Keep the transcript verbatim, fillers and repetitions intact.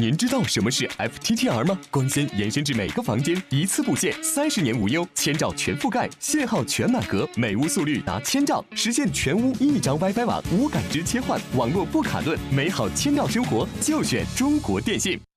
您知道什么是 F T T R 吗？光纤延伸至每个房间，一次布线，三十年无忧，千兆全覆盖，信号全满格，每屋速率达千兆，实现全屋一张 WiFi 网无感知切换，网络不卡顿，美好千兆生活就选中国电信。